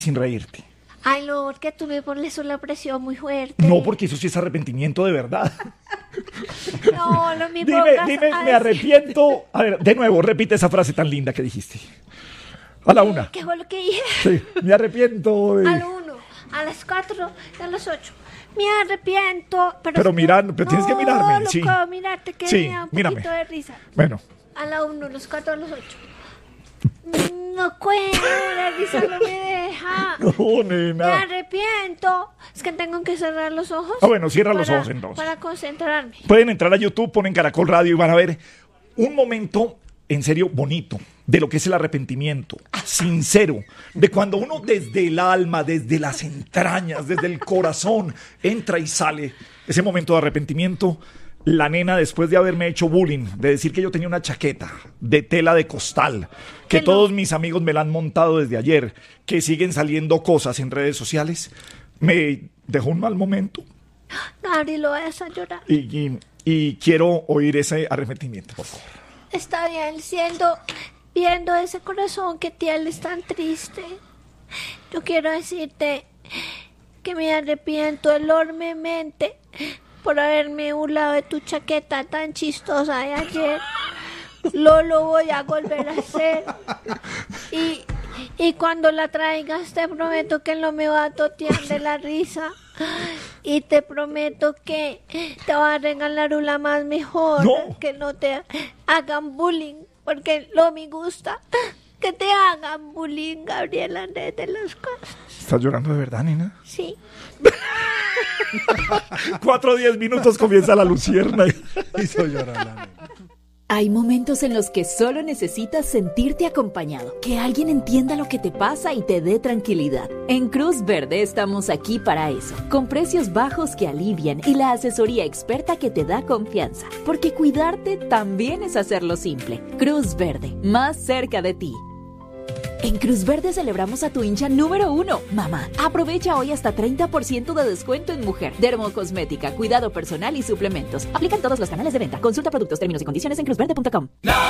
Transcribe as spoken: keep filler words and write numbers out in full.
sin reírte. Ay, no, porque tú me pones una presión muy fuerte. No, porque eso sí es arrepentimiento de verdad. No, lo mismo. Dime, dime, me arrepiento. A ver, de nuevo, repite esa frase tan linda que dijiste. A la una. ¿Qué fue lo que dije? Sí, me arrepiento. De... A la uno, a las cuatro y a las ocho. Me arrepiento. Pero, pero mirando, pero no, tienes que mirarme. No, Sí, puedo mirarte, que sí, me da un mírame. poquito de risa. Bueno. A la uno, a las cuatro, a las ocho. No cuento, la risa no me deja. No, nena. Me arrepiento. Es que tengo que cerrar los ojos. Ah, bueno, cierra los para, ojos entonces. Para concentrarme. Pueden entrar a YouTube, ponen Caracol Radio y van a ver un momento en serio bonito de lo que es el arrepentimiento, sincero, de cuando uno desde el alma, desde las entrañas, desde el corazón, entra y sale. Ese momento de arrepentimiento. La nena, después de haberme hecho bullying, de decir que yo tenía una chaqueta de tela de costal, que ¿Qué todos no? mis amigos me la han montado desde ayer, que siguen saliendo cosas en redes sociales, me dejó un mal momento. Gabri, lo vas a llorar. Y, y, y quiero oír ese arrepentimiento, por favor. Está bien, siendo, viendo ese corazón que tienes tan triste, yo quiero decirte que me arrepiento enormemente por haberme burlado de tu chaqueta tan chistosa de ayer. Lo, lo voy a volver a hacer. Y, y cuando la traigas te prometo que no me va a totear de la risa. Y te prometo que te voy a regalar una más mejor. No. Que no te hagan bullying. Porque no me gusta que te hagan bullying, Gabriela Andrés de las Casas. ¿Estás llorando de verdad, nena? Sí. Cuatro o diez minutos comienza la lucierna. Hizo llorar la nena. Hay momentos en los que solo necesitas sentirte acompañado, que alguien entienda lo que te pasa y te dé tranquilidad. En Cruz Verde estamos aquí para eso, con precios bajos que alivian y la asesoría experta que te da confianza, porque cuidarte también es hacerlo simple. Cruz Verde, más cerca de ti. En Cruz Verde celebramos a tu hincha número uno, mamá. Aprovecha hoy hasta treinta por ciento de descuento en mujer, dermocosmética, cuidado personal y suplementos. Aplican todos los canales de venta. Consulta productos, términos y condiciones en cruz verde punto com.